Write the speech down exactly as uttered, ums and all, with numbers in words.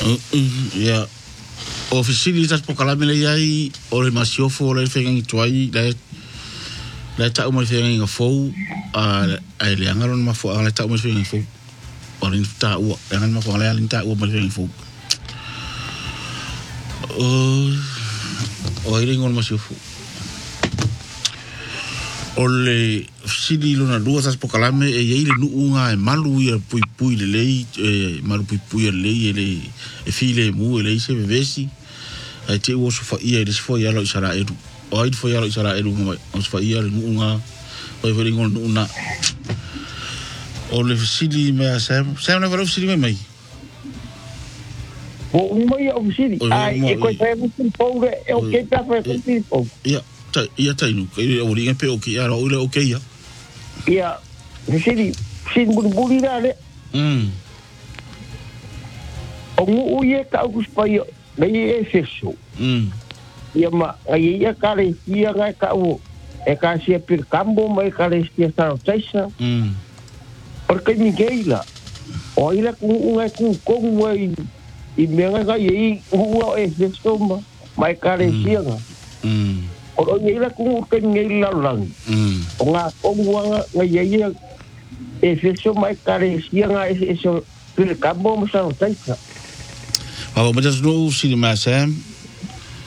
Ia. O fisili tas pokalame le ai o le masiofo le fenga tuai le le ta mo fenga fo a ai le angalo ma fo le ta mo fenga fo o le ta u angalo ma fo le le ta u mo fenga fo o o ile ngol masiofo o le fisili lona dua tas pokalame e ia le nuunga e malu ia pui pui le le e malu pui pui le le e file mu le se vesi ai te o so fa ia le fo ia lo sara edu o ai fo ia lo sara edu mo o so fa ia le nuunga o e ngol nuuna o le fisili me sam sam na valo fisili me mai o mo ia o fisili ai e ko sai mo po e o ke ta fa fisili po ia ta ia ta inu ke o ringa pe o ke ara o le o ke ia ia fisili sin bur buri dale mm o mu ia ka ku spai le e feso mm ia ma ai ia ka le ia ga ka o e ka sia per campo mai ka le sia sa tsaisa mm porque Miguela o ila ku unga ku ko mai i menga ga i u e feso mai ka le sia mm o ila ku ke ngela lang mm o nga o nga nga ia e feso mai ka le sia ga e so per campo mo sa tsaisa Ava mas no cinema Sam